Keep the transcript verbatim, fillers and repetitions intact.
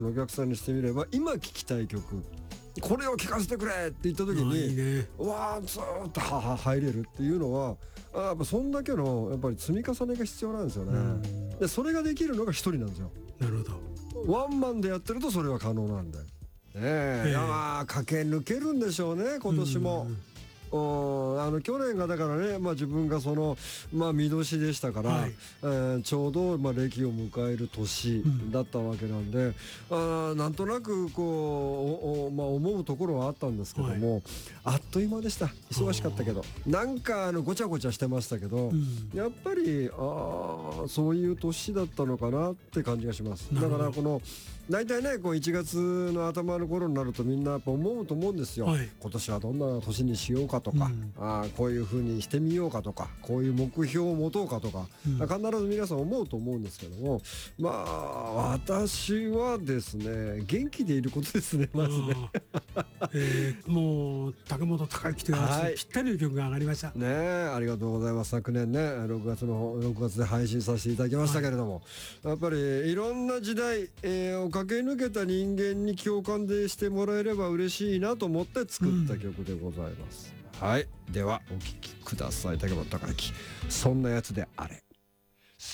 お客さんにしてみれば今聴きたい曲これを聴かせてくれって言った時にいいね、 うわーずーっとはは入れるっていうのはあやっぱそんだけのやっぱり積み重ねが必要なんですよね。でそれができるのが一人なんですよ。 なるほど。 ワンマンでやってるとそれは可能なんだよ。ねえ、いやまあ駆け抜けるんでしょうね今年も。あの去年がだからね、まあ、自分がその、まあ、見年でしたから、はい、えー、ちょうど、まあ、暦を迎える年だったわけなんで、うん、あなんとなくこう、まあ、思うところはあったんですけども、はい、あっという間でした。忙しかったけどなんかあのごちゃごちゃしてましたけど、うん、やっぱりあそういう年だったのかなって感じがします。だからこの大体ねこういちがつの頭の頃になるとみんなやっぱ思うと思うんですよ、はい、今年はどんな年にしようかとか、うん、あこういう風にしてみようかとかこういう目標を持とうかとか、うん、必ず皆さん思うと思うんですけども、まあ私はですね元気でいることですねまずねえー、もう竹本孝之というやつ、ぴったりの曲が上がりましたね。ありがとうございます。昨年ねろくがつのろくがつで配信させていただきましたけれども、はい、やっぱりいろんな時代、えー、を駆け抜けた人間に共感でしてもらえれば嬉しいなと思って作った曲でございます、うん、はい。ではお聴きください。竹本孝之、そんなやつであれ。